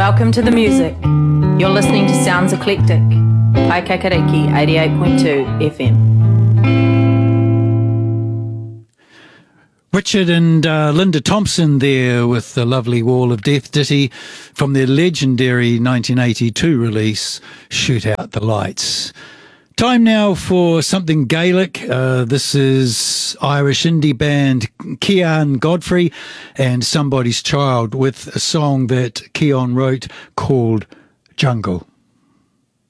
Welcome to the music. You're listening to Sounds Eclectic, Paikakariki 88.2 FM. Richard and Linda Thompson there with the lovely Wall of Death ditty from their legendary 1982 release, Shoot Out the Lights. Time now for something Gaelic. This is Irish indie band Cian Godfrey and Somebody's Child with a song that Cian wrote called Jungle.